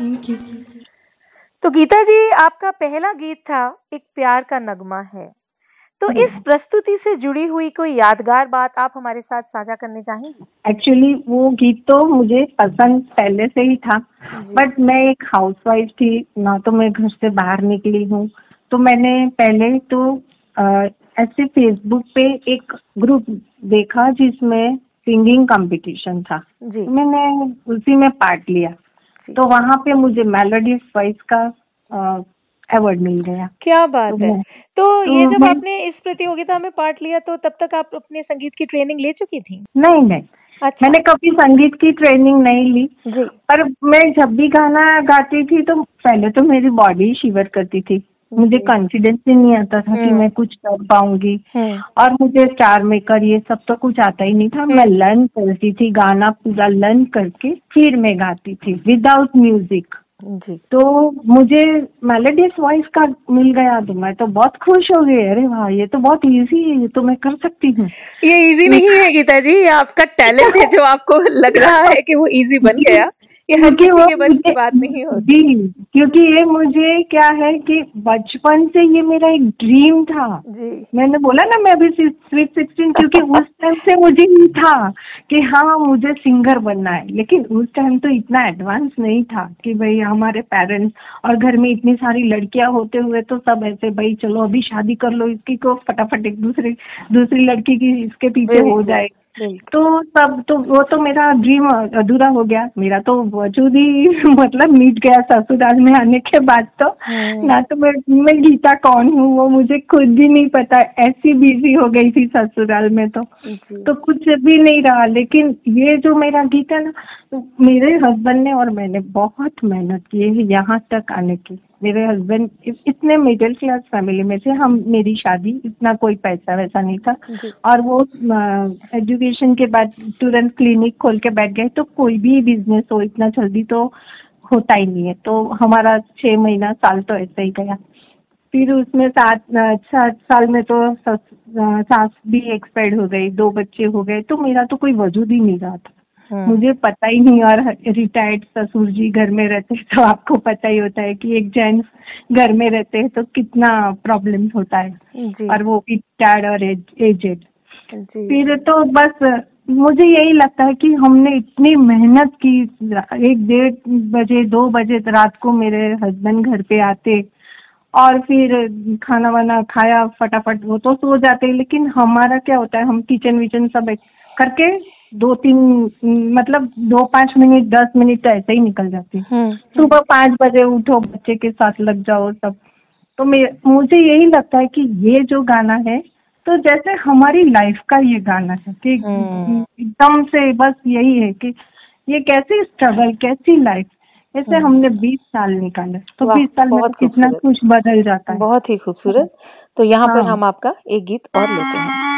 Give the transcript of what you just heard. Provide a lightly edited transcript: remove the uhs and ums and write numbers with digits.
Thank you. तो गीता जी, आपका पहला गीत था एक प्यार का नगमा है। तो इस प्रस्तुति से जुड़ी हुई कोई यादगार बात आप हमारे साथ साझा करने चाहेंगी? एक्चुअली वो गीत तो मुझे पसंद पहले से ही था, बट मैं एक हाउसवाइफ थी ना, तो मैं घर से बाहर निकली हूँ। तो मैंने पहले तो ऐसे फेसबुक पे एक ग्रुप देखा जिसमें सिंगिंग कंपटीशन था। जी। मैंने उसी में पार्ट लिया, तो वहाँ पे मुझे मेलोडी वॉइस का अवार्ड मिल गया। क्या बात है। तो ये जब मैं आपने इस प्रतियोगिता में पार्ट लिया तो तब तक आप अपने संगीत की ट्रेनिंग ले चुकी थी? नहीं, अच्छा। मैंने कभी संगीत की ट्रेनिंग नहीं ली। जी। पर मैं जब भी गाना गाती थी तो पहले तो मेरी बॉडी शिवर करती थी, मुझे कॉन्फिडेंस ही नहीं आता था कि मैं कुछ कर पाऊंगी। और मुझे स्टार मेकर ये सब तो कुछ आता ही नहीं था। मैं लर्न करती थी, गाना पूरा लर्न करके फिर मैं गाती थी विदाउट म्यूजिक। जी। तो मुझे मेलोडियस वॉइस का मिल गया तो मैं तो बहुत खुश हो गई। अरे वाह, ये तो बहुत इजी है, ये तो मैं कर सकती हूँ। ये इजी नहीं है गीता जी, ये आपका टैलेंट है जो आपको लग रहा है कि वो इजी बन गया। ये हर किसी के बस की बात नहीं होती। जी, क्योंकि ये मुझे क्या है कि बचपन से ये मेरा एक ड्रीम था। जी। मैंने बोला ना मैं अभी स्वीट 16, क्योंकि उस टाइम से मुझे ही था कि हाँ मुझे सिंगर बनना है। लेकिन उस टाइम तो इतना एडवांस नहीं था कि भाई हमारे पेरेंट्स और घर में इतनी सारी लड़कियां होते हुए तो सब ऐसे भाई चलो अभी शादी कर लो इसकी को, फटाफट एक दूसरी लड़की की इसके पीछे हो जाए। तो तब तो वो तो मेरा ड्रीम अधूरा हो गया। मेरा तो वजूद ही मतलब मिट गया ससुराल में आने के बाद। तो ना तो मैं गीता कौन हूँ वो मुझे खुद भी नहीं पता, ऐसी बिजी हो गई थी ससुराल में। तो कुछ भी नहीं रहा। लेकिन ये जो मेरा गीत है ना, तो मेरे हस्बैंड ने और मैंने बहुत मेहनत की है यहाँ तक आने की। मेरे हस्बैंड इतने मिडिल क्लास फैमिली में थे हम, मेरी शादी इतना कोई पैसा वैसा नहीं था। और वो एजुकेशन के बाद तुरंत क्लिनिक खोल के बैठ गए। तो कोई भी बिजनेस हो इतना जल्दी तो होता ही नहीं है। तो हमारा 6 महीना साल तो ऐसे ही गया। फिर उसमें 7 साल में तो सास भी एक्सपायर्ड हो गई, 2 बच्चे हो गए। तो मेरा तो कोई वजूद ही नहीं रहा था, मुझे पता ही नहीं। और रिटायर्ड ससुर जी घर में रहते तो आपको पता ही होता है कि एक जेंट्स घर में रहते हैं तो कितना प्रॉब्लम होता है। और वो भी रिटायर्ड और एजेड। फिर तो बस मुझे यही लगता है कि हमने इतनी मेहनत की। 1-1:30 बजे 2 बजे रात को मेरे हस्बैंड घर पे आते और फिर खाना वाना खाया फटाफट वो तो सो जाते। लेकिन हमारा क्या होता है, हम किचन विचन सब करके 2-3 मतलब 2-5 मिनट 10 मिनट तो ऐसे ही निकल जाते हैं। सुबह 5 बजे उठो, बच्चे के साथ लग जाओ सब। तो मुझे यही लगता है कि ये जो गाना है तो जैसे हमारी लाइफ का ये गाना है कि एकदम से बस यही है कि ये कैसी स्ट्रगल, कैसी लाइफ, ऐसे हमने 20 साल निकाले। तो 20 साल में तो कितना कुछ बदल जाता है। बहुत ही खूबसूरत। तो यहाँ पर हम आपका एक गीत और लेते हैं।